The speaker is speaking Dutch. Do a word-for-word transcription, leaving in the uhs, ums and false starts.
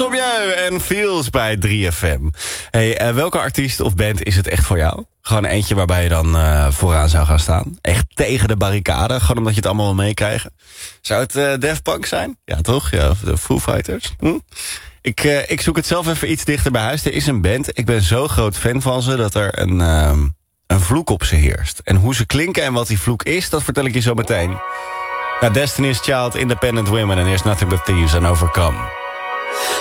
Insomnieu en Feels bij drie F M. Hey, uh, welke artiest of band is het echt voor jou? Gewoon eentje waarbij je dan uh, vooraan zou gaan staan. Echt tegen de barricade, gewoon omdat je het allemaal wil meekrijgen. Zou het uh, Daft Punk zijn? Ja, toch? Ja, of de Foo Fighters. Hm? Ik, uh, ik zoek het zelf even iets dichter bij huis. Er is een band, ik ben zo groot fan van ze... dat er een, uh, een vloek op ze heerst. En hoe ze klinken en wat die vloek is, dat vertel ik je zo meteen. Nou, Destiny's Child, Independent Women... en There's Nothing But Thieves and Overcome.